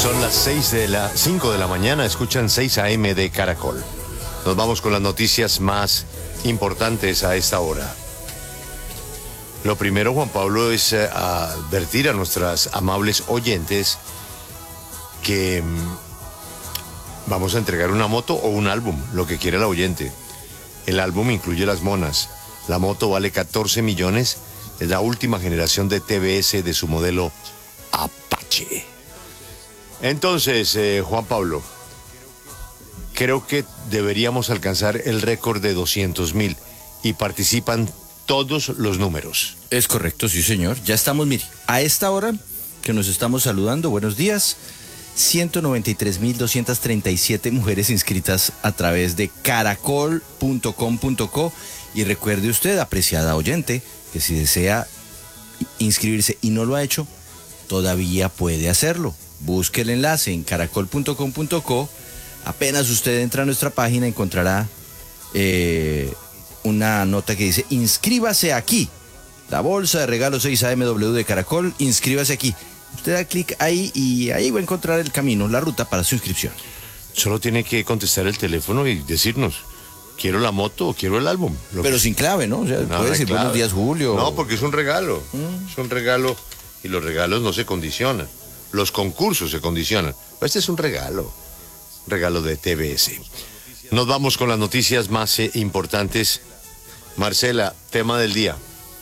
Son las 5 de la mañana, escuchan 6 AM de Caracol. Nos vamos con las noticias más importantes a esta hora. Lo primero, Juan Pablo, es advertir a nuestras amables oyentes que vamos a entregar una moto o un álbum, lo que quiera el oyente. El álbum incluye Las Monas. La moto vale 14 millones, es la última generación de TBS de su modelo Apache. Entonces, Juan Pablo, creo que deberíamos alcanzar el récord de 200,000 y participan todos los números. Es correcto, sí señor. Ya estamos, mire, a esta hora que nos estamos saludando, buenos días, 193,237 mujeres inscritas a través de caracol.com.co. Y recuerde usted, apreciada oyente, que si desea inscribirse y no lo ha hecho, todavía puede hacerlo. Busque el enlace en caracol.com.co. Apenas usted entra a nuestra página, encontrará una nota que dice: inscríbase aquí. La bolsa de regalos 6AMW de Caracol, inscríbase aquí. Usted da clic ahí y ahí va a encontrar el camino, la ruta para su inscripción. Solo tiene que contestar el teléfono y decirnos: quiero la moto o quiero el álbum. Pero sin clave, ¿no? O sea, puede decir clave. Buenos días, Julio. No, porque es un regalo. Es un regalo y los regalos no se condicionan. Los concursos se condicionan. Este es un regalo de TBS. Nos vamos con las noticias más importantes. Marcela, tema del día.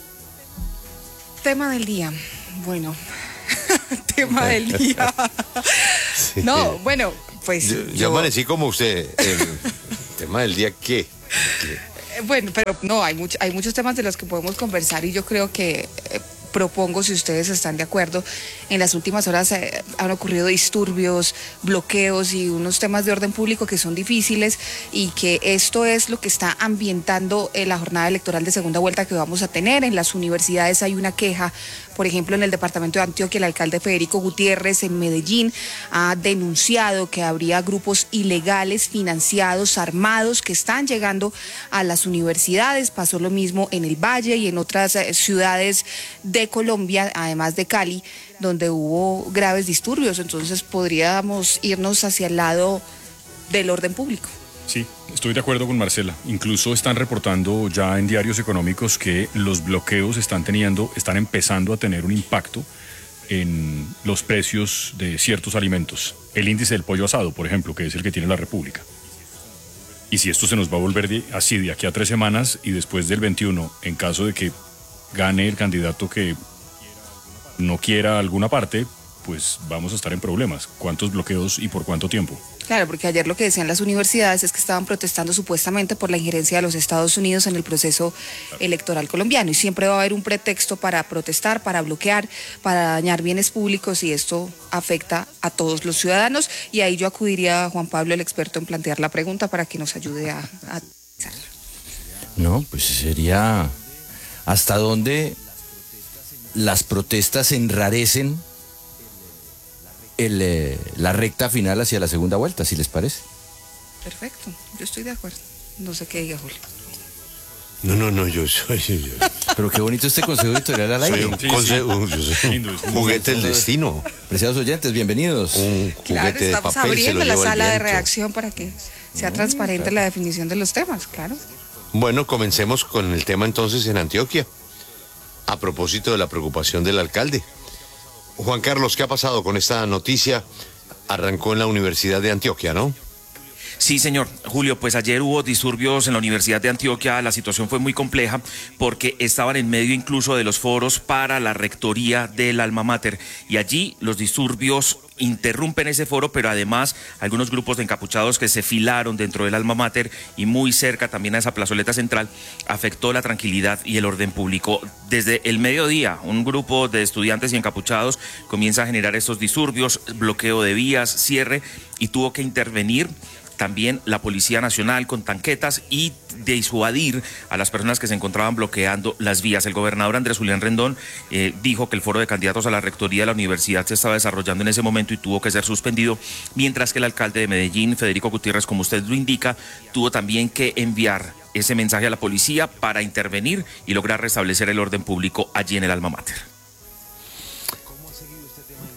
Tema del día. Bueno, tema del día. Sí. No, bueno, pues. Yo amanecí como usted. El tema del día, ¿qué? Bueno, pero no, hay muchos temas de los que podemos conversar y yo creo que propongo, si ustedes están de acuerdo, en las últimas horas han ocurrido disturbios, bloqueos y unos temas de orden público que son difíciles y que esto es lo que está ambientando la jornada electoral de segunda vuelta que vamos a tener. En las universidades hay una queja, por ejemplo, en el departamento de Antioquia, el alcalde Federico Gutiérrez en Medellín ha denunciado que habría grupos ilegales financiados, armados, que están llegando a las universidades. Pasó lo mismo en el Valle y en otras ciudades de Colombia, además de Cali, donde hubo graves disturbios. Entonces podríamos irnos hacia el lado del orden público. Sí, estoy de acuerdo con Marcela. Incluso están reportando ya en diarios económicos que los bloqueos están empezando a tener un impacto en los precios de ciertos alimentos. El índice del pollo asado, por ejemplo, que es el que tiene la República. Y si esto se nos va a volver así de aquí a 3 semanas y después del 21, en caso de que gane el candidato que no quiera alguna parte, pues vamos a estar en problemas. ¿Cuántos bloqueos y por cuánto tiempo? Claro, porque ayer lo que decían las universidades es que estaban protestando supuestamente por la injerencia de los Estados Unidos en el proceso electoral colombiano y siempre va a haber un pretexto para protestar, para bloquear, para dañar bienes públicos y esto afecta a todos los ciudadanos y ahí yo acudiría a Juan Pablo, el experto en plantear la pregunta para que nos ayude a pensar. No, pues sería hasta dónde las protestas enrarecen la recta final hacia la segunda vuelta, si les parece. Perfecto, yo estoy de acuerdo. No sé qué diga Julio. No, yo soy. Pero qué bonito este consejo editorial al aire. Soy un juguete del destino. Apreciados oyentes, bienvenidos. Un juguete de papel. Estamos abriendo la sala de redacción para que sea transparente la definición de los temas, claro. Bueno, comencemos con el tema entonces en Antioquia. A propósito de la preocupación del alcalde. Juan Carlos, ¿qué ha pasado con esta noticia? Arrancó en la Universidad de Antioquia, ¿no? Sí, señor. Julio, pues ayer hubo disturbios en la Universidad de Antioquia. La situación fue muy compleja porque estaban en medio incluso de los foros para la rectoría del alma mater. Y allí los disturbios interrumpen ese foro, pero además algunos grupos de encapuchados que se filaron dentro del alma mater y muy cerca también a esa plazoleta central, afectó la tranquilidad y el orden público. Desde el mediodía, un grupo de estudiantes y encapuchados comienza a generar estos disturbios, bloqueo de vías, cierre, y tuvo que intervenir también la Policía Nacional con tanquetas y disuadir a las personas que se encontraban bloqueando las vías. El gobernador Andrés Julián Rendón dijo que el foro de candidatos a la rectoría de la universidad se estaba desarrollando en ese momento y tuvo que ser suspendido, mientras que el alcalde de Medellín, Federico Gutiérrez, como usted lo indica, tuvo también que enviar ese mensaje a la policía para intervenir y lograr restablecer el orden público allí en el alma mater.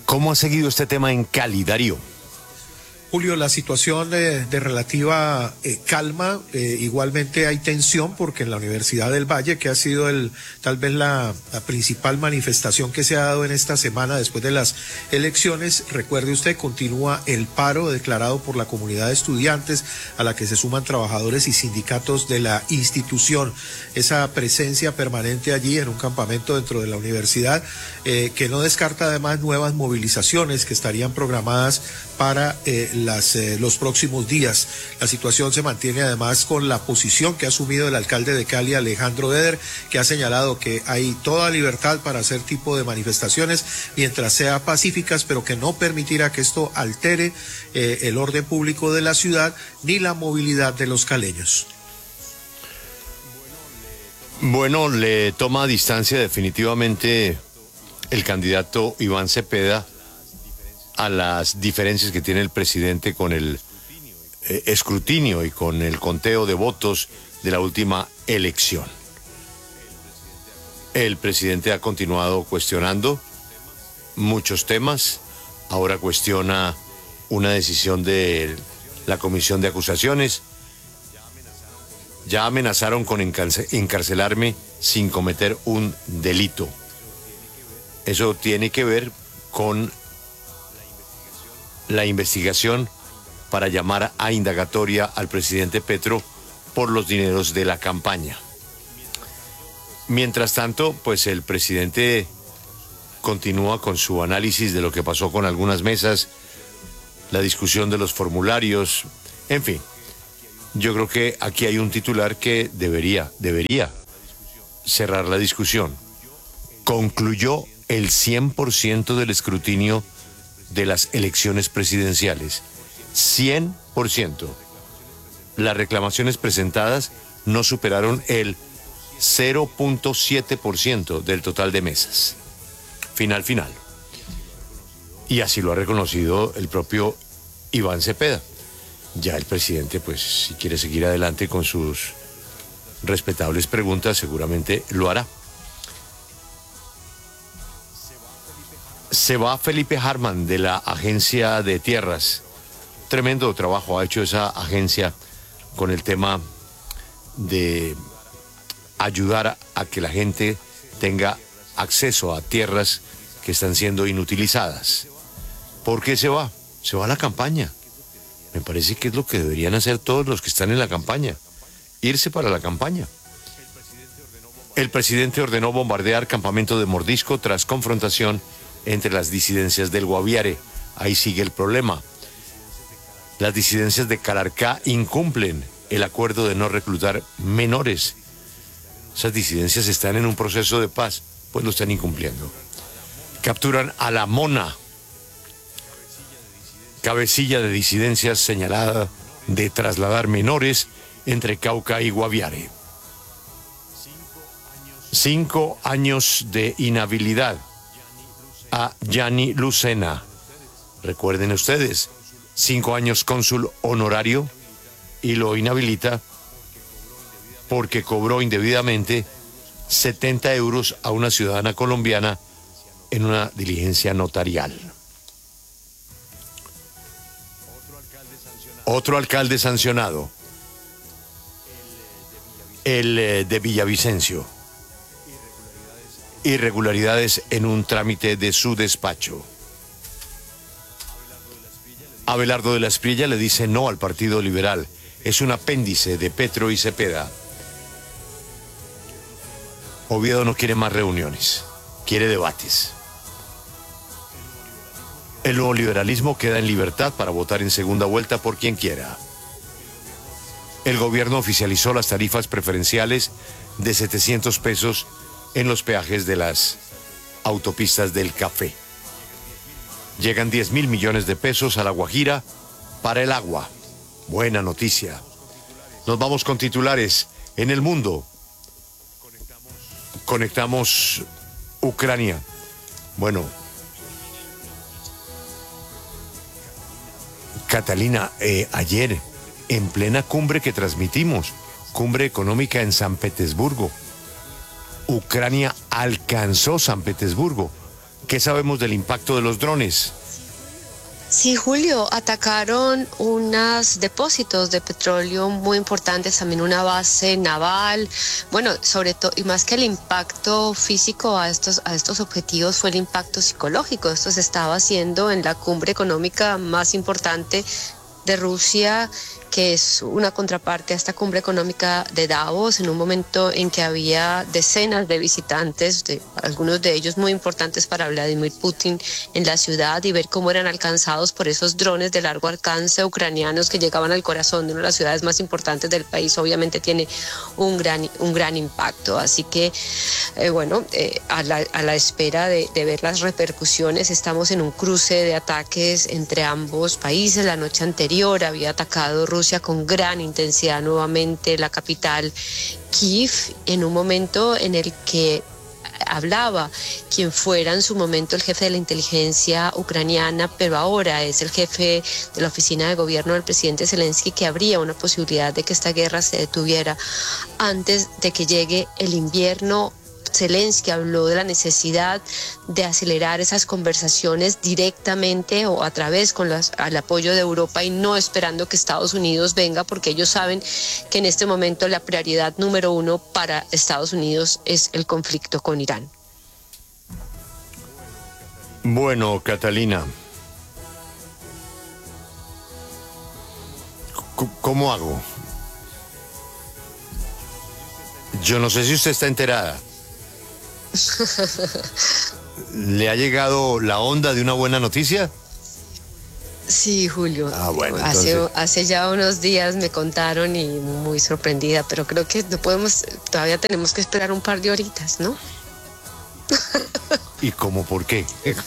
¿Cómo ha seguido este tema en Cali, Darío? Julio, la situación de relativa calma, igualmente hay tensión porque en la Universidad del Valle, que ha sido tal vez la principal manifestación que se ha dado en esta semana después de las elecciones, recuerde usted, continúa el paro declarado por la comunidad de estudiantes a la que se suman trabajadores y sindicatos de la institución. Esa presencia permanente allí en un campamento dentro de la universidad que no descarta además nuevas movilizaciones que estarían programadas para los próximos días. La situación se mantiene además con la posición que ha asumido el alcalde de Cali, Alejandro Eder, que ha señalado que hay toda libertad para hacer tipo de manifestaciones mientras sean pacíficas, pero que no permitirá que esto altere el orden público de la ciudad ni la movilidad de los caleños. Bueno, le toma distancia definitivamente el candidato Iván Cepeda a las diferencias que tiene el presidente con el escrutinio y con el conteo de votos de la última elección. El presidente ha continuado cuestionando muchos temas, ahora cuestiona una decisión de la Comisión de Acusaciones. Ya amenazaron con encarcelarme sin cometer un delito. Eso tiene que ver con la investigación para llamar a indagatoria al presidente Petro por los dineros de la campaña. Mientras tanto, pues el presidente continúa con su análisis de lo que pasó con algunas mesas, la discusión de los formularios, en fin. Yo creo que aquí hay un titular que debería cerrar la discusión. Concluyó el 100% del escrutinio de las elecciones presidenciales. 100%. Las reclamaciones presentadas no superaron el 0.7% del total de mesas. Final. Y así lo ha reconocido el propio Iván Cepeda. Ya el presidente, pues, si quiere seguir adelante con sus respetables preguntas, seguramente lo hará. Se va Felipe Harman de la Agencia de Tierras. Tremendo trabajo ha hecho esa agencia con el tema de ayudar a que la gente tenga acceso a tierras que están siendo inutilizadas. ¿Por qué se va? Se va a la campaña. Me parece que es lo que deberían hacer todos los que están en la campaña. Irse para la campaña. El presidente ordenó bombardear campamento de Mordisco tras confrontación entre las disidencias del Guaviare. Ahí sigue el problema. Las disidencias de Calarcá incumplen el acuerdo de no reclutar menores. Esas disidencias están en un proceso de paz, pues lo están incumpliendo. Capturan a la Mona, cabecilla de disidencias señalada de trasladar menores entre Cauca y Guaviare. 5 años de inhabilidad a Yanni Lucena. Recuerden ustedes, 5 años cónsul honorario y lo inhabilita porque cobró indebidamente 70 euros a una ciudadana colombiana en una diligencia notarial. Otro alcalde sancionado, el de Villavicencio. Irregularidades en un trámite de su despacho. Abelardo de la Espriella le dice no al Partido Liberal. Es un apéndice de Petro y Cepeda. Oviedo no quiere más reuniones, quiere debates. El nuevo liberalismo queda en libertad para votar en segunda vuelta por quien quiera. El gobierno oficializó las tarifas preferenciales de 700 pesos en los peajes de las autopistas del café. Llegan 10.000 millones de pesos a La Guajira para el agua. Buena noticia. Nos vamos con titulares. En el mundo, conectamos Ucrania. Bueno, Catalina, ayer, en plena cumbre que transmitimos, cumbre económica en San Petersburgo, Ucrania alcanzó San Petersburgo, ¿qué sabemos del impacto de los drones? Sí, Julio, atacaron unos depósitos de petróleo muy importantes, también una base naval. Bueno, sobre todo, y más que el impacto físico a estos objetivos, fue el impacto psicológico. Esto se estaba haciendo en la cumbre económica más importante de Rusia, que es una contraparte a esta cumbre económica de Davos, en un momento en que había decenas de visitantes, algunos de ellos muy importantes para Vladimir Putin, en la ciudad, y ver cómo eran alcanzados por esos drones de largo alcance ucranianos que llegaban al corazón de una de las ciudades más importantes del país, obviamente tiene un gran impacto. Así que, a la espera de ver las repercusiones, estamos en un cruce de ataques entre ambos países. La noche anterior había atacado Rusia con gran intensidad nuevamente la capital Kiev, en un momento en el que hablaba quien fuera en su momento el jefe de la inteligencia ucraniana, pero ahora es el jefe de la oficina de gobierno del presidente Zelensky, que habría una posibilidad de que esta guerra se detuviera antes de que llegue el invierno. Zelensky habló de la necesidad de acelerar esas conversaciones directamente o a través al apoyo de Europa, y no esperando que Estados Unidos venga, porque ellos saben que en este momento la prioridad número uno para Estados Unidos es el conflicto con Irán. Bueno, Catalina, ¿cómo hago? Yo no sé si usted está enterada. ¿Le ha llegado la onda de una buena noticia? Sí, Julio. Bueno, hace ya unos días me contaron y muy sorprendida, pero creo que no podemos, todavía tenemos que esperar un par de horitas, ¿no? ¿Y cómo por qué?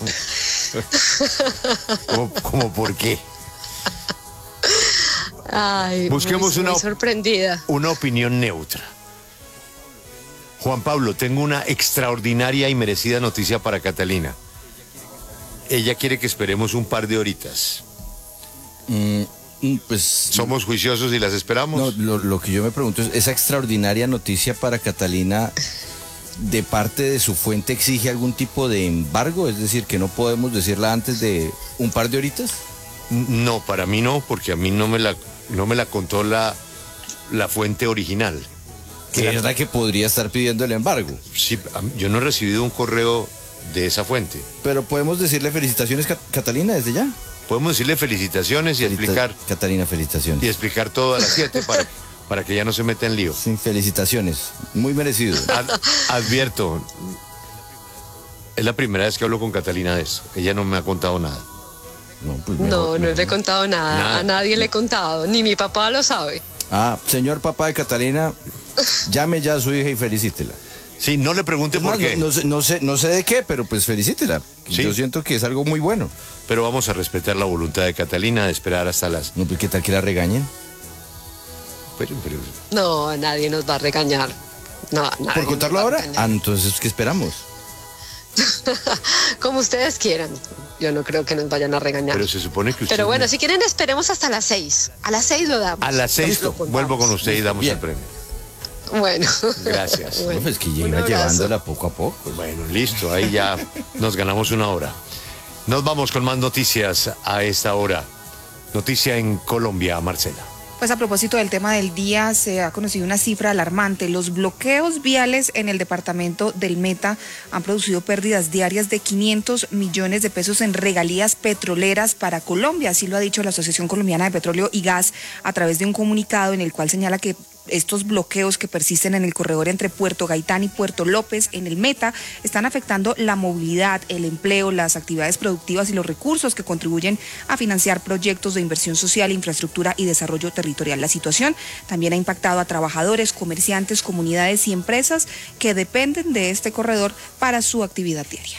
¿Cómo por qué? Ay, busquemos muy sorprendida. Una opinión neutra. Juan Pablo, tengo una extraordinaria y merecida noticia para Catalina. Ella quiere que esperemos un par de horitas. Pues ¿somos juiciosos y las esperamos? No, lo que yo me pregunto es, ¿esa extraordinaria noticia para Catalina de parte de su fuente exige algún tipo de embargo? Es decir, ¿que no podemos decirla antes de un par de horitas? No, para mí no, porque a mí no me la contó la fuente original. ¿Es verdad que podría estar pidiendo el embargo? Sí, yo no he recibido un correo de esa fuente. Pero podemos decirle felicitaciones, Catalina, desde ya. Podemos decirle felicitaciones y explicar. Catalina, felicitaciones. Y explicar todo a las 7 para que ya no se meta en lío. Sí, felicitaciones. Muy merecido. Advierto, es la primera vez que hablo con Catalina de eso. Ella no me ha contado nada. No le he contado nada. A nadie le he contado. Ni mi papá lo sabe. Señor papá de Catalina, llame ya a su hija y felicítela. Sí, no le pregunte por qué. No sé de qué, pero pues felicítela. ¿Sí? Yo siento que es algo muy bueno. Pero vamos a respetar la voluntad de Catalina de esperar hasta las... No, pues ¿qué tal que la regañen? Pero... No, nadie nos va a regañar. No, ¿por contarlo ahora? Entonces, ¿qué esperamos? Como ustedes quieran. Yo no creo que nos vayan a regañar. Pero se supone que usted... Pero bueno, si quieren esperemos hasta las 6. A las 6 lo damos. A las 6 vuelvo con usted y damos el premio. Bueno. Gracias. Bueno, pues que iba llevándola poco a poco. Bueno, listo, ahí ya nos ganamos una hora. Nos vamos con más noticias a esta hora. Noticia en Colombia, Marcela. Pues a propósito del tema del día, se ha conocido una cifra alarmante. Los bloqueos viales en el departamento del Meta han producido pérdidas diarias de 500 millones de pesos en regalías petroleras para Colombia. Así lo ha dicho la Asociación Colombiana de Petróleo y Gas a través de un comunicado en el cual señala que estos bloqueos que persisten en el corredor entre Puerto Gaitán y Puerto López en el Meta están afectando la movilidad, el empleo, las actividades productivas y los recursos que contribuyen a financiar proyectos de inversión social, infraestructura y desarrollo territorial. La situación también ha impactado a trabajadores, comerciantes, comunidades y empresas que dependen de este corredor para su actividad diaria.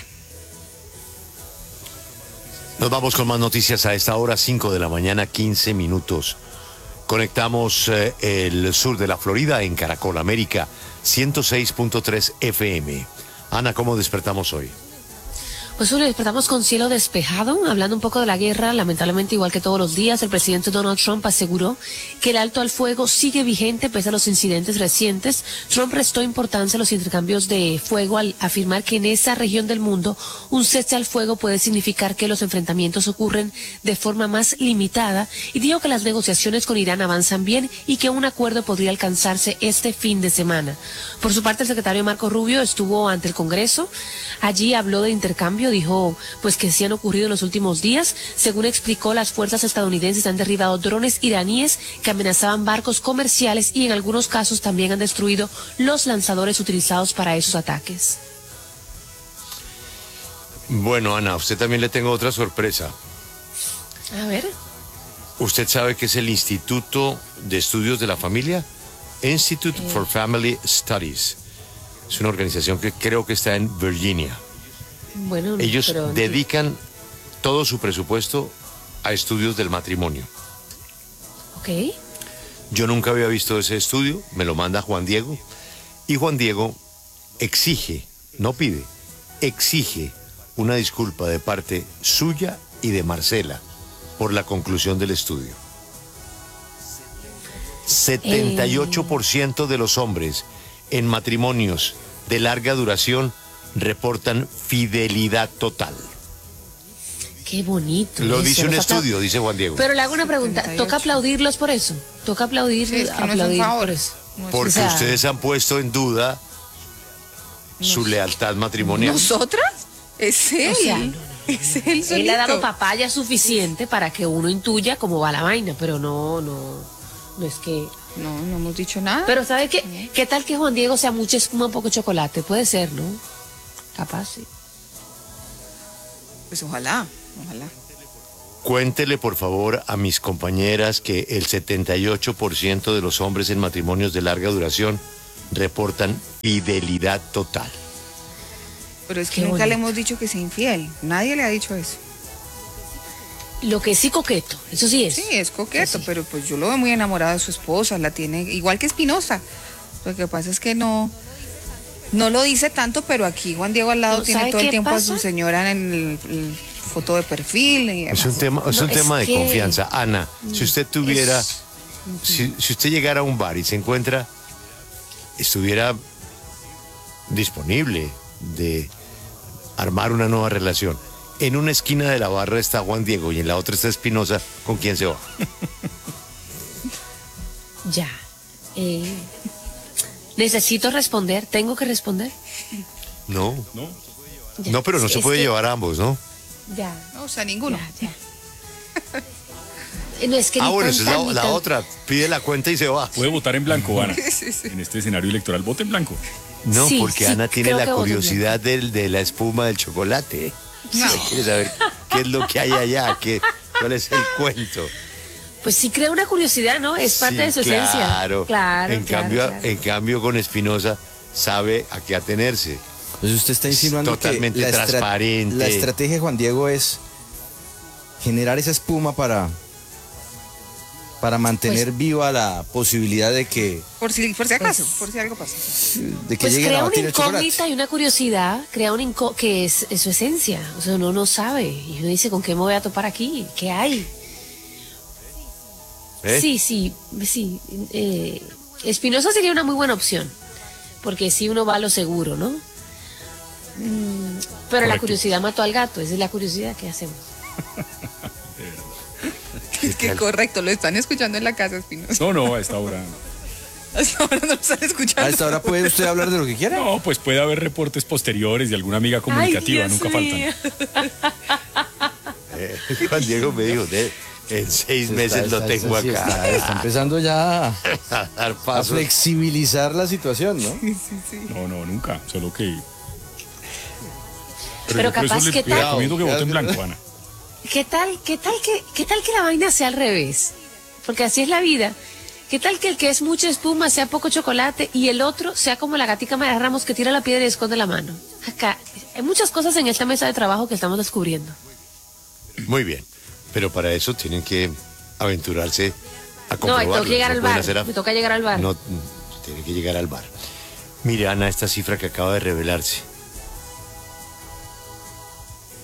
Nos vamos con más noticias a esta hora, 5 de la mañana, 15 minutos. Conectamos el sur de la Florida en Caracol América, 106.3 FM. Ana, ¿cómo despertamos hoy? Pues hoy despertamos con cielo despejado, hablando un poco de la guerra. Lamentablemente, igual que todos los días, el presidente Donald Trump aseguró que el alto al fuego sigue vigente pese a los incidentes recientes. Trump restó importancia a los intercambios de fuego al afirmar que en esa región del mundo un cese al fuego puede significar que los enfrentamientos ocurren de forma más limitada, y dijo que las negociaciones con Irán avanzan bien y que un acuerdo podría alcanzarse este fin de semana. Por su parte, el secretario Marco Rubio estuvo ante el Congreso. Allí habló de intercambio, dijo pues que sí han ocurrido en los últimos días. Según explicó, las fuerzas estadounidenses han derribado drones iraníes que amenazaban barcos comerciales y en algunos casos también han destruido los lanzadores utilizados para esos ataques. Bueno, Ana, a usted también le tengo otra sorpresa. A ver. ¿Usted sabe qué es el Instituto de Estudios de la Familia? Institute for Family Studies. Es una organización que creo que está en Virginia. Bueno, ellos pero dedican todo su presupuesto a estudios del matrimonio. Ok. Yo nunca había visto ese estudio, me lo manda Juan Diego, y Juan Diego exige, no pide, exige una disculpa de parte suya y de Marcela por la conclusión del estudio. 78% de los hombres en matrimonios de larga duración reportan fidelidad total. Qué bonito. Lo eso, dice un estudio, dice Juan Diego. Pero le hago una pregunta, 78. ¿toca aplaudirlos por eso? ¿Toca aplaudir, Sí, es que no es un aplaudir favor. por eso? Porque o sea, ustedes han puesto en duda su lealtad matrimonial. ¿Nosotras? Es él. O sea, no, Es él solito. Él ha dado papaya suficiente para que uno intuya cómo va la vaina, pero no es que... No, no hemos dicho nada. Pero ¿sabe qué? ¿Qué tal que Juan Diego sea mucha espuma, poco chocolate? Puede ser, ¿no? Capaz, sí. Pues ojalá. Cuéntele, por favor, a mis compañeras que el 78% de los hombres en matrimonios de larga duración reportan fidelidad total. Pero es que Qué nunca bonito. le hemos dicho que sea infiel. Nadie le ha dicho eso. Lo que sí coqueto, eso sí es. Sí, es coqueto, Eso sí. pero pues yo lo veo muy enamorado de su esposa. La tiene igual que Espinosa. Lo que pasa es que no lo dice tanto, pero aquí Juan Diego al lado No, tiene ¿sabe todo el qué tiempo pasa? a su señora en el foto de perfil. Y Es un demás. tema, es No, un es tema de que- confianza. Ana, si usted tuviera, si usted llegara a un bar y se encuentra, estuviera disponible de armar una nueva relación. En una esquina de la barra está Juan Diego y en la otra está Espinosa, ¿con quién se va? Ya. Necesito responder, tengo que responder. No, Ya. no, pero no se Es puede que- llevar a ambos, ¿no? Ya. No, o sea, ninguno. Ya. No, es que Ah, ni bueno, tan, esa es ni la tan- otra. Pide la cuenta y se va. Puede votar en blanco, Ana. Sí, sí. En este escenario electoral, vote en blanco. No, Sí, porque sí, Ana tiene creo la que voto en curiosidad de la espuma del chocolate. No. Quiere saber qué es lo que hay allá, cuál es el cuento. Pues sí crea una curiosidad, ¿no? Es parte Sí, de su esencia. Claro. Claro. En claro, cambio, claro. en cambio con Espinosa sabe a qué atenerse. Pues usted está insinuando Totalmente que transparente. la estrategia de Juan Diego es generar esa espuma para mantener Pues viva la posibilidad de que Por si acaso, Pues- por si algo pasa. Pues lleguen a crea una batir el chocolate. incógnita y una curiosidad, crea que es su esencia. O sea, uno no sabe. Y uno dice, ¿con qué me voy a topar aquí? ¿Qué hay? ¿Eh? Sí. Espinosa sería una muy buena opción. Porque si uno va a lo seguro, ¿no? Pero la Correcto. curiosidad mató al gato. Esa es la curiosidad que hacemos. Es que correcto, lo están escuchando en la casa, Espinosa. No, a esta hora. Hasta ahora no lo están escuchando. A esta hora puede usted hablar de lo que quiera. No, pues puede haber reportes posteriores de alguna amiga comunicativa, Ay, Dios nunca mío. faltan. Juan Diego me dijo, en 6 meses lo tengo sí, acá. Está empezando ya A dar a pasos. flexibilizar la situación, ¿no? No, nunca. Solo que. Pero yo por eso capaz, le ¿qué tal? recomiendo que vote en blanco, Ana. ¿Qué tal que la vaina sea al revés? Porque así es la vida. ¿Qué tal que el que es mucha espuma sea poco chocolate y el otro sea como la gatica Mara Ramos que tira la piedra y esconde la mano? Acá hay muchas cosas en esta mesa de trabajo que estamos descubriendo. Muy bien, pero para eso tienen que aventurarse a No, comprobarlo. tengo que llegar al pueden bar. hacer Me toca llegar al bar. No, tiene que llegar al bar. Mire, Ana, esta cifra que acaba de revelarse.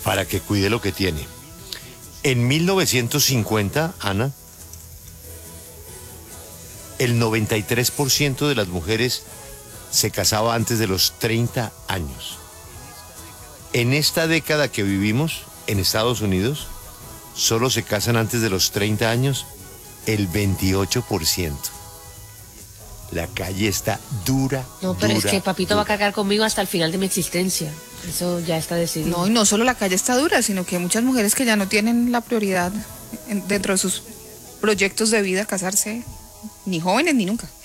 para que cuide lo que tiene. En 1950, Ana, el 93% de las mujeres se casaba antes de los 30 años. En esta década que vivimos en Estados Unidos, solo se casan antes de los 30 años el 28%. La calle está dura. No, pero dura, es que papito dura. va a cargar conmigo hasta el final de mi existencia. Eso ya está decidido. No, y no solo la calle está dura, sino que hay muchas mujeres que ya no tienen la prioridad dentro de sus proyectos de vida casarse, ni jóvenes ni nunca.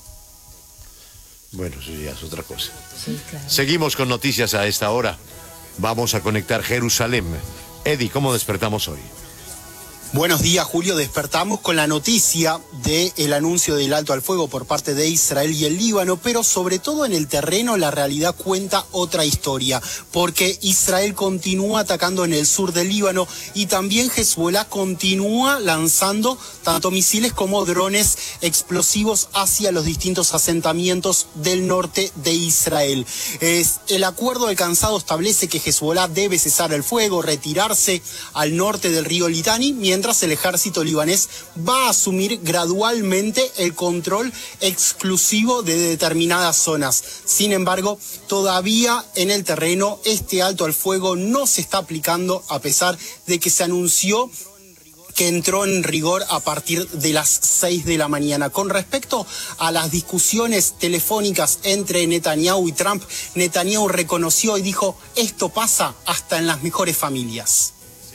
Bueno, eso ya es otra cosa. Sí, claro. Seguimos con noticias a esta hora. Vamos a conectar Jerusalén. Eddie, ¿cómo despertamos hoy? Buenos días, Julio. Despertamos con la noticia del anuncio del alto al fuego por parte de Israel y el Líbano, pero sobre todo en el terreno la realidad cuenta otra historia, porque Israel continúa atacando en el sur del Líbano y también Hezbollah continúa lanzando tanto misiles como drones explosivos hacia los distintos asentamientos del norte de Israel. El acuerdo alcanzado establece que Hezbollah debe cesar el fuego, retirarse al norte del río Litani, mientras el ejército libanés va a asumir gradualmente el control exclusivo de determinadas zonas. Sin embargo, todavía en el terreno este alto al fuego no se está aplicando, a pesar de que se anunció que entró en rigor a partir de las 6 de la mañana. Con respecto a las discusiones telefónicas entre Netanyahu y Trump, Netanyahu reconoció y dijo: esto pasa hasta en las mejores familias.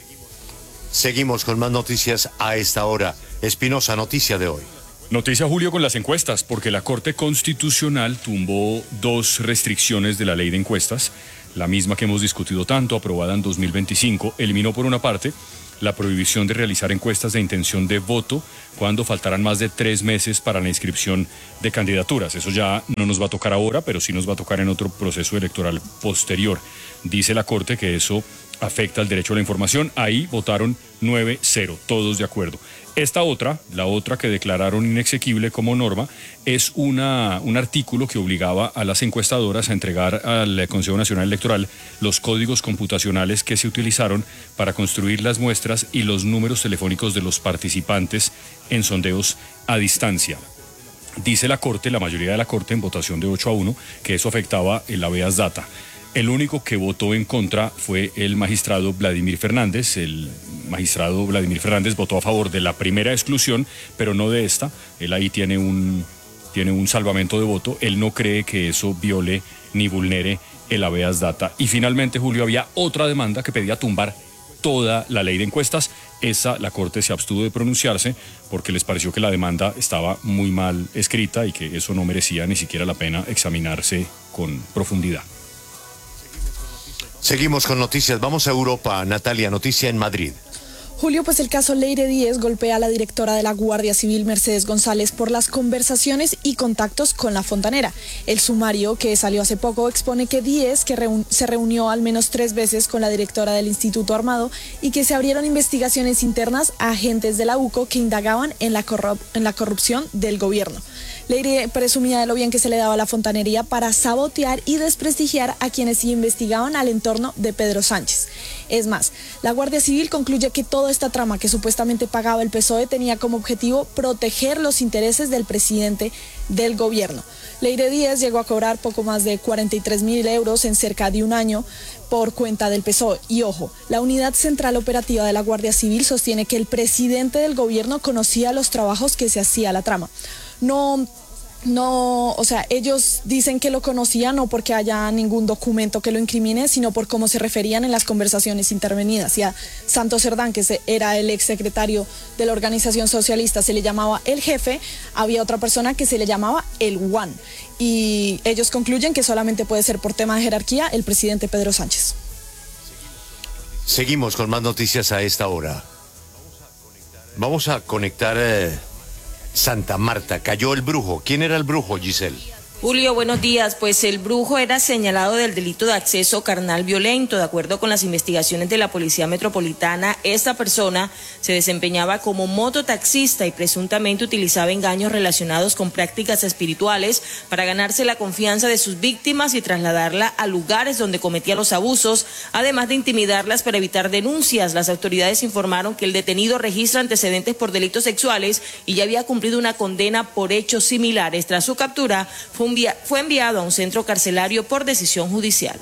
Seguimos con más noticias a esta hora. Espinosa, noticia de hoy. Noticia, Julio, con las encuestas, porque la Corte Constitucional tumbó 2 restricciones de la ley de encuestas, la misma que hemos discutido tanto, aprobada en 2025, eliminó por una parte la prohibición de realizar encuestas de intención de voto cuando faltaran más de 3 meses para la inscripción de candidaturas. Eso ya no nos va a tocar ahora, pero sí nos va a tocar en otro proceso electoral posterior. Dice la Corte que eso afecta al derecho a la información. Ahí votaron 9-0, todos de acuerdo. Esta otra, la otra que declararon inexequible como norma, es un artículo que obligaba a las encuestadoras a entregar al Consejo Nacional Electoral los códigos computacionales que se utilizaron para construir las muestras y los números telefónicos de los participantes en sondeos a distancia. Dice la Corte, la mayoría de la Corte, en votación de 8-1, que eso afectaba el habeas data. El único que votó en contra fue el magistrado Vladimir Fernández. El magistrado Vladimir Fernández votó a favor de la primera exclusión, pero no de esta. Él ahí tiene un salvamento de voto. Él no cree que eso viole ni vulnere el habeas data. Y finalmente, Julio, había otra demanda que pedía tumbar toda la ley de encuestas. Esa, la Corte se abstuvo de pronunciarse porque les pareció que la demanda estaba muy mal escrita y que eso no merecía ni siquiera la pena examinarse con profundidad. Seguimos con noticias. Vamos a Europa. Natalia, noticia en Madrid. Julio, pues el caso Leire Díez golpea a la directora de la Guardia Civil, Mercedes González, por las conversaciones y contactos con la fontanera. El sumario, que salió hace poco, expone que Díez se reunió al menos 3 veces con la directora del Instituto Armado y que se abrieron investigaciones internas a agentes de la UCO que indagaban en la corrupción del gobierno. Leire presumía de lo bien que se le daba a la fontanería para sabotear y desprestigiar a quienes investigaban al entorno de Pedro Sánchez. Es más, la Guardia Civil concluye que toda esta trama que supuestamente pagaba el PSOE tenía como objetivo proteger los intereses del presidente del gobierno. Leire Díez llegó a cobrar poco más de 43.000 euros en cerca de un año por cuenta del PSOE. Y ojo, la Unidad Central Operativa de la Guardia Civil sostiene que el presidente del gobierno conocía los trabajos que se hacía a la trama. O sea, ellos dicen que lo conocían no porque haya ningún documento que lo incrimine, sino por cómo se referían en las conversaciones intervenidas. Y a Santos Cerdán, que era el exsecretario de la organización socialista, se le llamaba el jefe, había otra persona que se le llamaba el Juan. Y ellos concluyen que solamente puede ser por tema de jerarquía el presidente Pedro Sánchez. Seguimos con más noticias a esta hora. Vamos a conectar Santa Marta. Cayó el brujo. ¿Quién era el brujo, Giselle? Julio, buenos días. Pues el brujo era señalado del delito de acceso carnal violento. De acuerdo con las investigaciones de la Policía Metropolitana, esta persona se desempeñaba como mototaxista y presuntamente utilizaba engaños relacionados con prácticas espirituales para ganarse la confianza de sus víctimas y trasladarla a lugares donde cometía los abusos, además de intimidarlas para evitar denuncias. Las autoridades informaron que el detenido registra antecedentes por delitos sexuales y ya había cumplido una condena por hechos similares. Tras su captura, fue enviado a un centro carcelario por decisión judicial.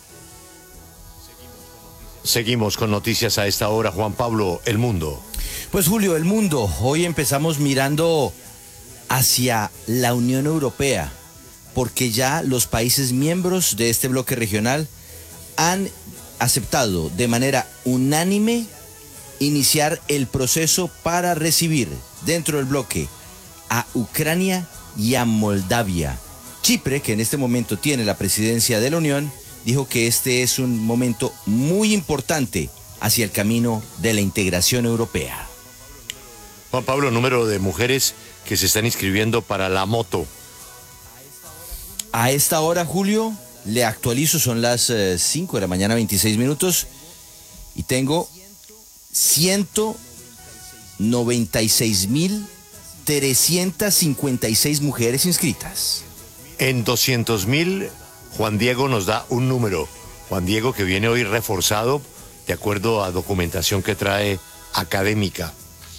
Seguimos con noticias a esta hora. Juan Pablo, El Mundo. Pues Julio, El Mundo. Hoy empezamos mirando hacia la Unión Europea, porque ya los países miembros de este bloque regional han aceptado de manera unánime iniciar el proceso para recibir dentro del bloque a Ucrania y a Moldavia. Chipre, que en este momento tiene la presidencia de la Unión, dijo que este es un momento muy importante hacia el camino de la integración europea. Juan Pablo, número de mujeres que se están inscribiendo para la moto. A esta hora, Julio, le actualizo, son las 5 de la mañana, 26 minutos, y tengo 196.356 mujeres inscritas. En 200.000, Juan Diego nos da un número. Juan Diego, que viene hoy reforzado de acuerdo a documentación que trae académica.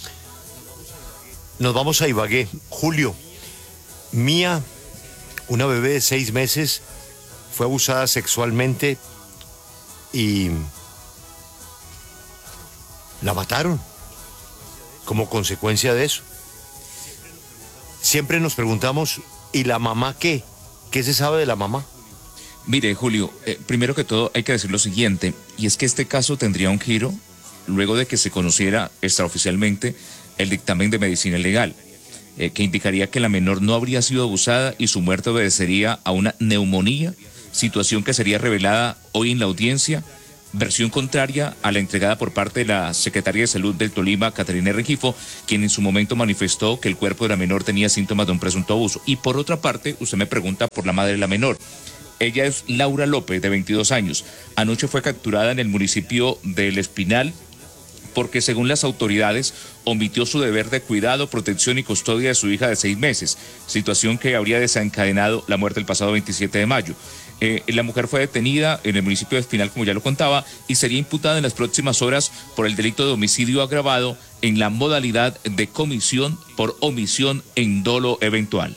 Nos vamos a Ibagué. Julio, Mía, una bebé de 6 meses, fue abusada sexualmente y la mataron como consecuencia de eso. Siempre nos preguntamos, ¿y la mamá qué? ¿Qué se sabe de la mamá? Mire, Julio, primero que todo hay que decir lo siguiente, y es que este caso tendría un giro luego de que se conociera extraoficialmente el dictamen de medicina legal, que indicaría que la menor no habría sido abusada y su muerte obedecería a una neumonía, situación que sería revelada hoy en la audiencia, versión contraria a la entregada por parte de la Secretaría de Salud del Tolima, Caterina Rengifo, quien en su momento manifestó que el cuerpo de la menor tenía síntomas de un presunto abuso. Y por otra parte, usted me pregunta por la madre de la menor. Ella es Laura López, de 22 años. Anoche fue capturada en el municipio del Espinal porque, según las autoridades, omitió su deber de cuidado, protección y custodia de su hija de 6 meses, situación que habría desencadenado la muerte el pasado 27 de mayo. La mujer fue detenida en el municipio de Espinal, como ya lo contaba, y sería imputada en las próximas horas por el delito de homicidio agravado en la modalidad de comisión por omisión en dolo eventual.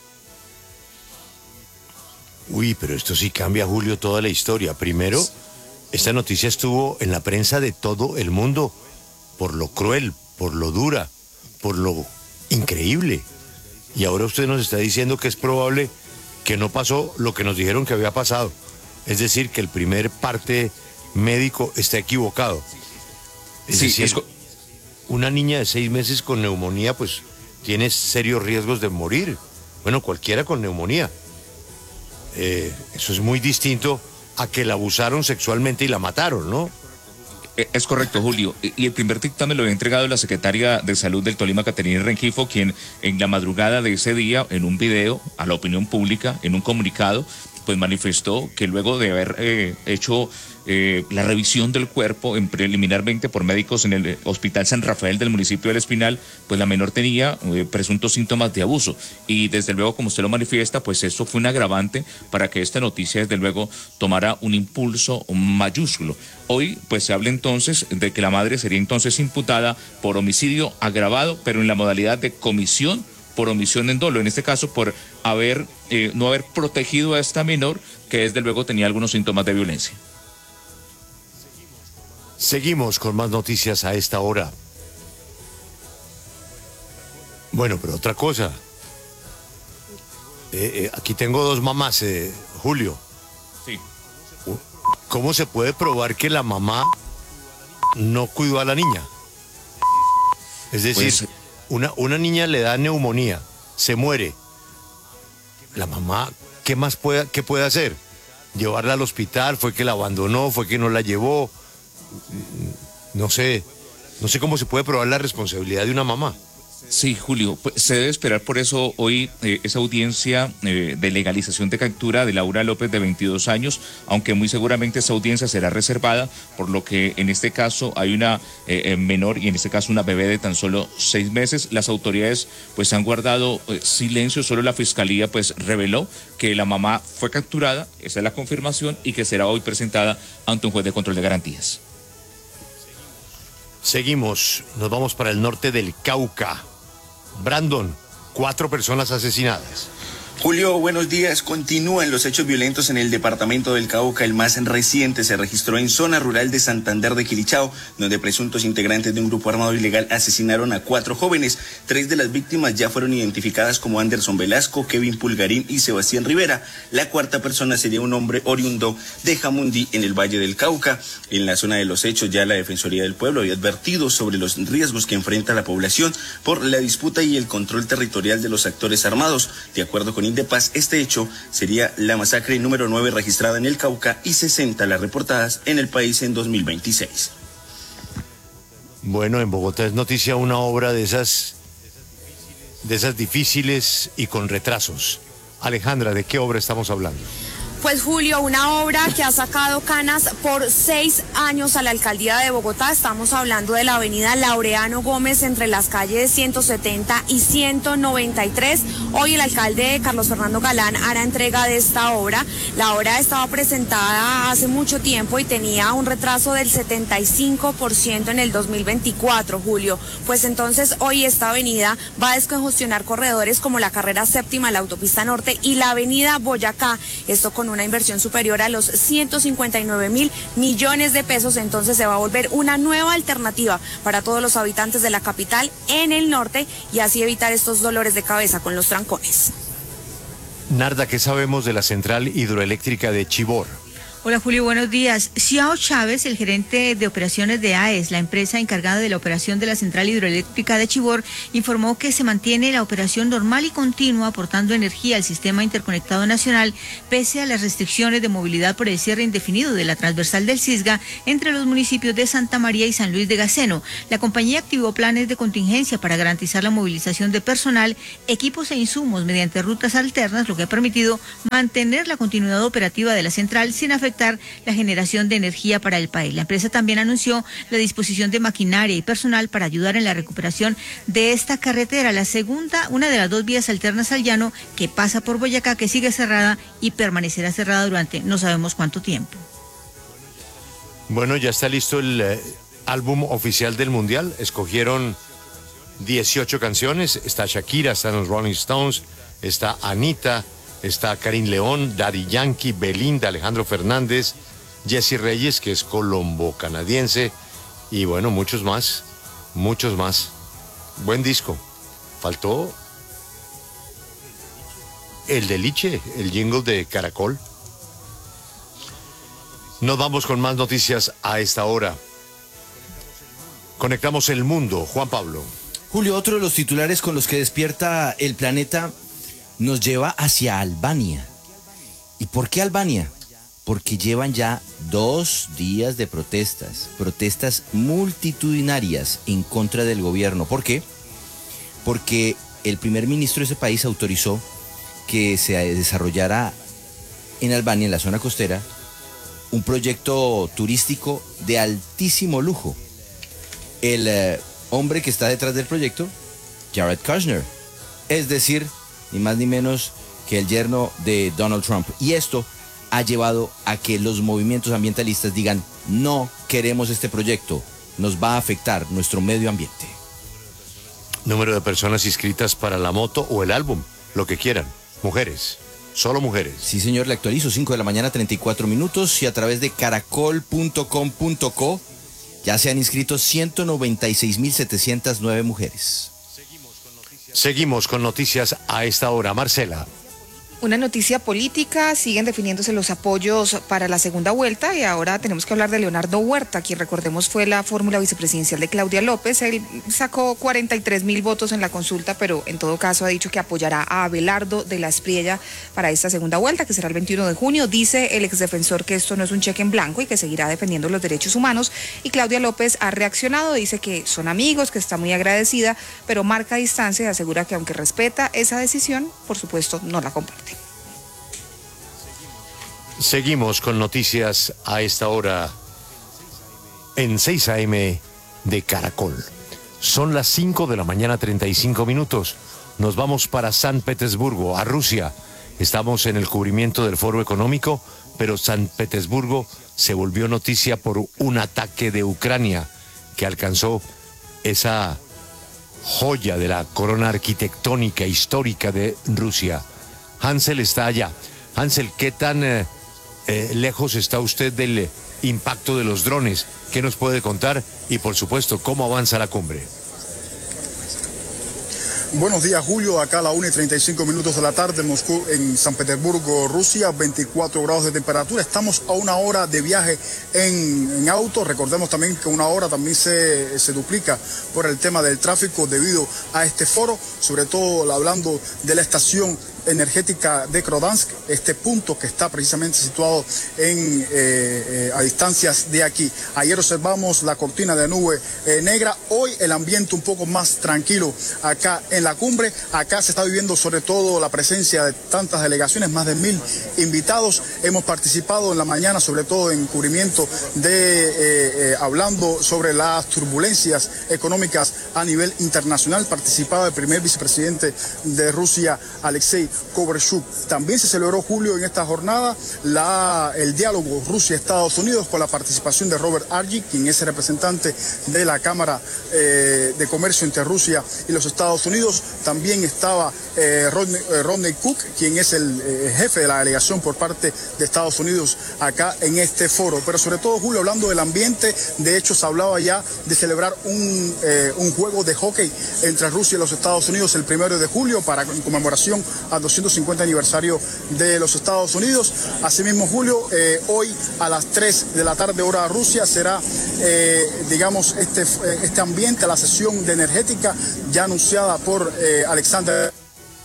Uy, pero esto sí cambia, Julio, toda la historia. Primero, esta noticia estuvo en la prensa de todo el mundo por lo cruel, por lo dura, por lo increíble. Y ahora usted nos está diciendo que es probable que no pasó lo que nos dijeron que había pasado. Es decir, que el primer parte médico está equivocado. Es decir, una niña de 6 meses con neumonía, pues tiene serios riesgos de morir. Bueno, cualquiera con neumonía. Eso es muy distinto a que la abusaron sexualmente y la mataron, ¿no? Es correcto, Julio. Y el primer dictamen lo había entregado la secretaria de Salud del Tolima, Caterina Rengifo, quien en la madrugada de ese día, en un video a la opinión pública, en un comunicado, pues manifestó que luego de haber hecho la revisión del cuerpo preliminarmente por médicos en el Hospital San Rafael del municipio del Espinal, pues la menor tenía presuntos síntomas de abuso. Y desde luego, como usted lo manifiesta, pues esto fue un agravante para que esta noticia desde luego tomara un impulso mayúsculo. Hoy pues se habla entonces de que la madre sería entonces imputada por homicidio agravado, pero en la modalidad de comisión por omisión en dolo, en este caso por no haber protegido a esta menor, que desde luego tenía algunos síntomas de violencia. Seguimos con más noticias a esta hora. Bueno, pero otra cosa. Aquí tengo 2 mamás, Julio. Sí. ¿Cómo se puede probar que la mamá no cuidó a la niña? Es decir, pues, una niña le da neumonía, se muere. La mamá, ¿qué puede hacer? ¿Llevarla al hospital? ¿Fue que la abandonó? ¿Fue que no la llevó? No sé cómo se puede probar la responsabilidad de una mamá. Sí, Julio, pues se debe esperar por eso hoy esa audiencia de legalización de captura de Laura López de 22 años, aunque muy seguramente esa audiencia será reservada, por lo que en este caso hay una menor y en este caso una bebé de tan solo 6 meses. Las autoridades pues han guardado silencio, solo la fiscalía pues reveló que la mamá fue capturada, esa es la confirmación, y que será hoy presentada ante un juez de control de garantías. Seguimos, nos vamos para el norte del Cauca. Brandon, 4 personas asesinadas. Julio, buenos días. Continúan los hechos violentos en el departamento del Cauca. El más reciente se registró en zona rural de Santander de Quilichao, donde presuntos integrantes de un grupo armado ilegal asesinaron a 4 jóvenes. 3 de las víctimas ya fueron identificadas como Anderson Velasco, Kevin Pulgarín y Sebastián Rivera. La 4ª persona sería un hombre oriundo de Jamundí, en el Valle del Cauca. En la zona de los hechos, ya la Defensoría del Pueblo había advertido sobre los riesgos que enfrenta la población por la disputa y el control territorial de los actores armados. De acuerdo con Indepaz, este hecho sería la masacre número 9 registrada en el Cauca y 60 las reportadas en el país en 2026. Bueno, en Bogotá es noticia una obra de esas difíciles y con retrasos. Alejandra, ¿de qué obra estamos hablando? Pues Julio, una obra que ha sacado canas por 6 años a la alcaldía de Bogotá. Estamos hablando de la avenida Laureano Gómez entre las calles 170 y 193. Hoy el alcalde Carlos Fernando Galán hará entrega de esta obra. La obra estaba presentada hace mucho tiempo y tenía un retraso del 75% en el 2024, Julio. Pues entonces hoy esta avenida va a descongestionar corredores como la carrera séptima, la autopista norte y la avenida Boyacá. Esto con una inversión superior a los 159.000 millones de pesos, entonces se va a volver una nueva alternativa para todos los habitantes de la capital en el norte y así evitar estos dolores de cabeza con los trancones. Narda, ¿qué sabemos de la central hidroeléctrica de Chivor? Hola Julio, buenos días. Xiao Chávez, el gerente de operaciones de AES, la empresa encargada de la operación de la central hidroeléctrica de Chivor, informó que se mantiene la operación normal y continua aportando energía al sistema interconectado nacional pese a las restricciones de movilidad por el cierre indefinido de la transversal del Cisga entre los municipios de Santa María y San Luis de Gaceno. La compañía activó planes de contingencia para garantizar la movilización de personal, equipos e insumos mediante rutas alternas, lo que ha permitido mantener la continuidad operativa de la central sin afectar la generación de energía para el país. La empresa también anunció la disposición de maquinaria y personal para ayudar en la recuperación de esta carretera, la segunda, una de las 2 vías alternas al llano que pasa por Boyacá, que sigue cerrada y permanecerá cerrada durante no sabemos cuánto tiempo. Bueno, ya está listo el álbum oficial del Mundial. Escogieron 18 canciones. Está Shakira, están los Rolling Stones, está Anita, está Karim León, Daddy Yankee, Belinda, Alejandro Fernández, Jesse Reyes, que es colombo-canadiense, y bueno, muchos más. Buen disco. Faltó el de Liche, el jingle de Caracol. Nos vamos con más noticias a esta hora. Conectamos el mundo. Juan Pablo. Julio, otro de los titulares con los que despierta el planeta nos lleva hacia Albania. ¿Y por qué Albania? Porque llevan ya 2 días de protestas multitudinarias en contra del gobierno. ¿Por qué? Porque el primer ministro de ese país autorizó que se desarrollara en Albania, en la zona costera, un proyecto turístico de altísimo lujo. El hombre que está detrás del proyecto, Jared Kushner, es decir, ni más ni menos que el yerno de Donald Trump. Y esto ha llevado a que los movimientos ambientalistas digan: no queremos este proyecto, nos va a afectar nuestro medio ambiente. Número de personas inscritas para la moto o el álbum, lo que quieran. Mujeres, solo mujeres. Sí, señor, le actualizo, 5 de la mañana, 34 minutos, y a través de caracol.com.co ya se han inscrito 196.709 mujeres. Seguimos con noticias a esta hora. Marcela. Una noticia política, siguen definiéndose los apoyos para la segunda vuelta y ahora tenemos que hablar de Leonardo Huerta, quien recordemos fue la fórmula vicepresidencial de Claudia López. Él sacó 43.000 votos en la consulta, pero en todo caso ha dicho que apoyará a Abelardo de la Espriella para esta segunda vuelta, que será el 21 de junio. Dice el exdefensor que esto no es un cheque en blanco y que seguirá defendiendo los derechos humanos. Y Claudia López ha reaccionado, dice que son amigos, que está muy agradecida, pero marca distancia y asegura que aunque respeta esa decisión, por supuesto no la comparte. Seguimos con noticias a esta hora en 6 AM de Caracol. Son las 5 de la mañana, 35 minutos. Nos vamos para San Petersburgo, a Rusia. Estamos en el cubrimiento del Foro Económico, pero San Petersburgo se volvió noticia por un ataque de Ucrania que alcanzó esa joya de la corona arquitectónica histórica de Rusia. Hansel está allá. Hansel, ¿qué tan lejos está usted del impacto de los drones? ¿Qué nos puede contar? Y por supuesto, ¿cómo avanza la cumbre? Buenos días, Julio. Acá a la 1:35 de la tarde en Moscú, en San Petersburgo, Rusia, 24 grados de temperatura. Estamos a una hora de viaje en auto. Recordemos también que una hora también se duplica por el tema del tráfico debido a este foro, sobre todo hablando de la estación energética de Krodansk, este punto que está precisamente situado a distancias de aquí. Ayer observamos la cortina de nube negra, hoy el ambiente un poco más tranquilo acá en la cumbre. Acá se está viviendo sobre todo la presencia de tantas delegaciones, más de 1.000 invitados. Hemos participado en la mañana, sobre todo en cubrimiento hablando sobre las turbulencias económicas a nivel internacional. Participaba el primer vicepresidente de Rusia, Alexei Koverchuk. También se celebró, Julio, en esta jornada el diálogo Rusia-Estados Unidos con la participación de Robert Argy, quien es el representante de la Cámara de Comercio entre Rusia y los Estados Unidos. También estaba Rodney Cook, quien es el jefe de la delegación por parte de Estados Unidos acá en este foro. Pero sobre todo, Julio, hablando del ambiente, de hecho se hablaba ya de celebrar un juego de hockey entre Rusia y los Estados Unidos el 1 de julio para en conmemoración al 250 aniversario de los Estados Unidos. Asimismo, Julio, hoy a las 3 de la tarde hora Rusia será, digamos, este ambiente, la sesión de energética ya anunciada por Alexander.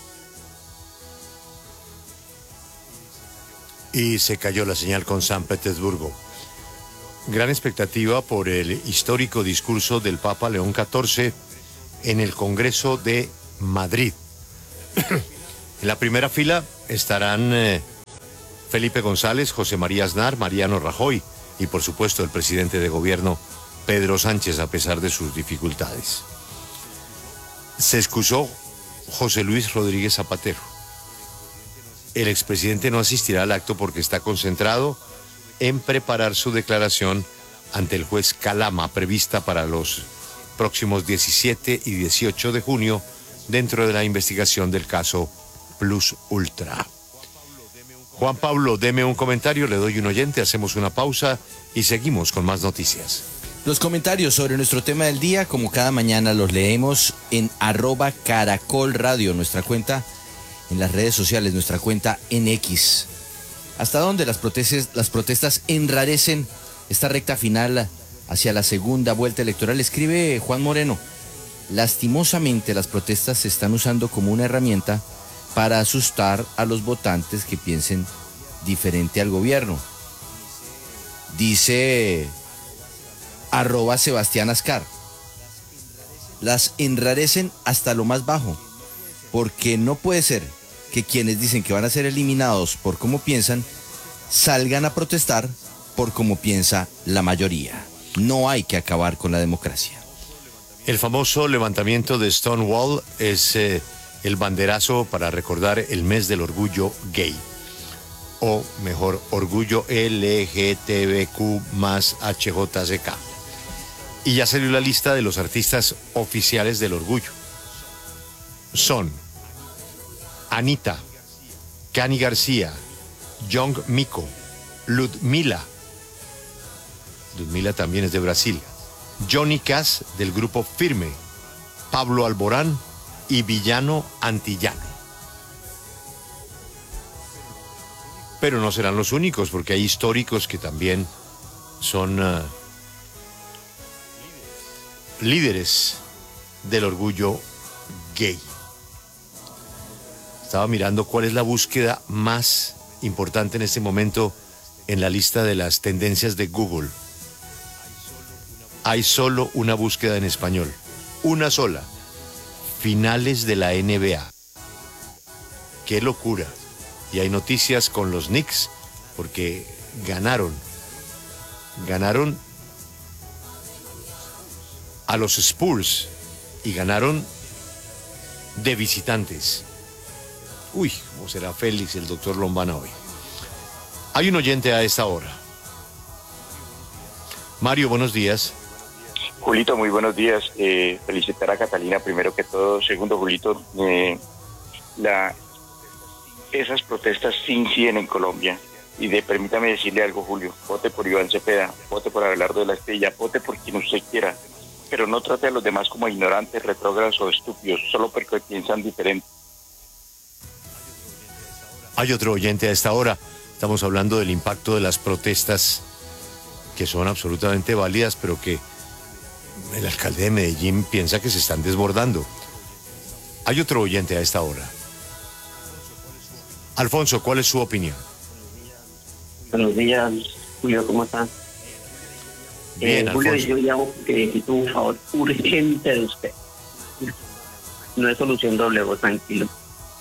Y se cayó la señal con San Petersburgo. Gran expectativa por el histórico discurso del Papa León XIV en el Congreso de Madrid. En la primera fila estarán Felipe González, José María Aznar, Mariano Rajoy y por supuesto el presidente de gobierno Pedro Sánchez, a pesar de sus dificultades. Se excusó José Luis Rodríguez Zapatero. El expresidente no asistirá al acto porque está concentrado en preparar su declaración ante el juez Calama, prevista para los próximos 17 y 18 de junio, dentro de la investigación del caso Plus Ultra. Juan Pablo, deme un comentario, le doy un oyente, hacemos una pausa y seguimos con más noticias. Los comentarios sobre nuestro tema del día, como cada mañana, los leemos en @caracolradio, nuestra cuenta en las redes sociales, nuestra cuenta en X. ¿Hasta dónde las protestas enrarecen esta recta final hacia la segunda vuelta electoral? Escribe Juan Moreno. Lastimosamente, las protestas se están usando como una herramienta para asustar a los votantes que piensen diferente al gobierno. Dice @Sebastián Ascar. Las enrarecen hasta lo más bajo, porque no puede ser que quienes dicen que van a ser eliminados por cómo piensan, salgan a protestar por cómo piensa la mayoría. No hay que acabar con la democracia. El famoso levantamiento de Stonewall es el banderazo para recordar el mes del orgullo gay, o mejor, orgullo LGTBQ+HJCK. Y ya salió la lista de los artistas oficiales del orgullo. Son Anita, Cani García, Young Miko, Ludmila también es de Brasil, Johnny Cash del grupo Firme, Pablo Alborán y Villano Antillano. Pero no serán los únicos, porque hay históricos que también son líderes del orgullo gay. Estaba mirando cuál es la búsqueda más importante en este momento en la lista de las tendencias de Google. Hay solo una búsqueda en español, una sola: finales de la NBA. ¡Qué locura! Y hay noticias con los Knicks, porque ganaron a los Spurs y ganaron de visitantes. Uy, cómo será feliz el doctor Lombana hoy. Hay un oyente a esta hora. Mario, buenos días. Julito, muy buenos días. Felicitar a Catalina primero que todo. Segundo, Julito, esas protestas sí inciden en Colombia. Y permítame decirle algo, Julio: vote por Iván Cepeda, vote por Abelardo de la Estrella, vote por quien usted quiera, pero no trate a los demás como ignorantes, retrógrados o estúpidos, solo porque piensan diferente. Hay otro oyente a esta hora. Estamos hablando del impacto de las protestas, que son absolutamente válidas, pero que el alcalde de Medellín piensa que se están desbordando. Hay otro oyente a esta hora. Alfonso, ¿cuál es su opinión? Buenos días, Julio, ¿cómo estás? Bien, Julio, Alfonso. yo llamo porque necesito un favor urgente de usted. No es solución doble, vos tranquilo.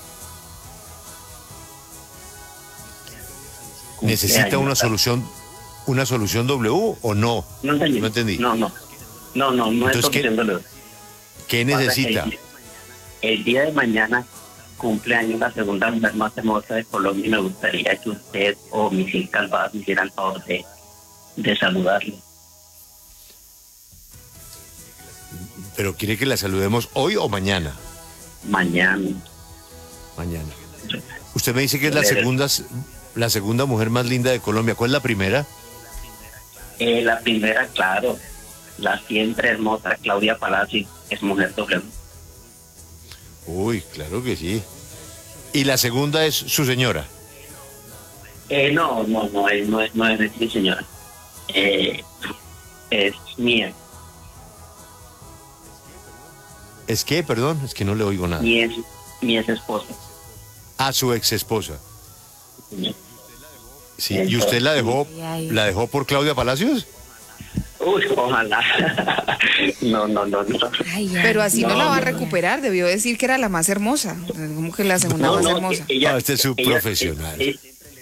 ¿Necesita una solución W o no? No entendí. No entendí. No Entonces, es solución doble. ¿Qué necesita? El día de mañana cumpleaños la segunda mujer más hermosa de Colombia y me gustaría que usted o Misil Calvadas me hicieran el favor de saludarle. ¿Pero quiere que la saludemos hoy o mañana? Mañana. Mañana. Usted me dice que es la segunda mujer más linda de Colombia. ¿Cuál es la primera? La primera, claro, la siempre hermosa Claudia Palacio, es mujer doble. Uy, claro que sí. ¿Y la segunda es su señora? No es mi señora. Es mía. ¿Es qué? Perdón, es que no le oigo nada. Mi ex esposa. Ah, su ex esposa. Sí, ¿y Entonces, usted la dejó por Claudia Palacios? Uy, ojalá. No. Pero así no la va a recuperar, debió decir que era la más hermosa, como que la segunda más hermosa. Este es su profesional.